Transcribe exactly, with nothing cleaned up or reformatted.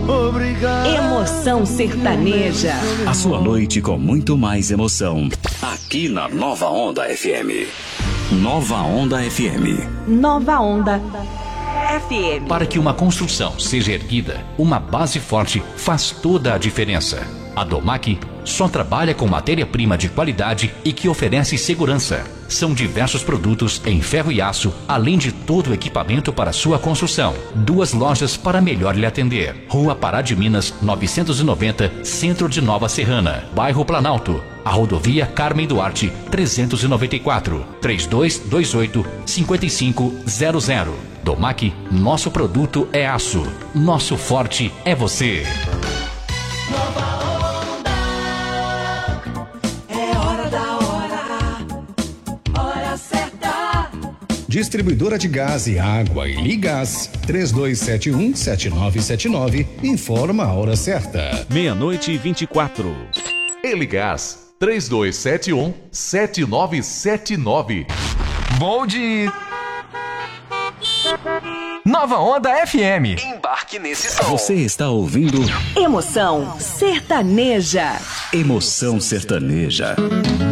Obrigado. Emoção sertaneja. A sua noite com muito mais emoção. Aqui na Nova Onda F M. Nova Onda F M. Nova Onda F M. Para que uma construção seja erguida, uma base forte faz toda a diferença. A Domac só trabalha com matéria-prima de qualidade e que oferece segurança. São diversos produtos em ferro e aço, além de todo o equipamento para sua construção. Duas lojas para melhor lhe atender. Rua Pará de Minas, novecentos e noventa, Centro de Nova Serrana, Bairro Planalto. A rodovia Carmen Duarte, trezentos e noventa e quatro, trinta e dois vinte e oito, cinquenta e cinco zero zero. Domac, nosso produto é aço. Nosso forte é você. Nova Onda. É hora da hora. Hora certa. Distribuidora de gás e água e Ligás, três dois sete um, sete nove sete nove, informa a hora certa. Meia-noite e vinte e quatro. Eligás, três dois sete um, sete nove sete nove. Vou de Nova Onda F M. Embarque nesse som. Você está ouvindo Emoção sertaneja. Emoção sertaneja.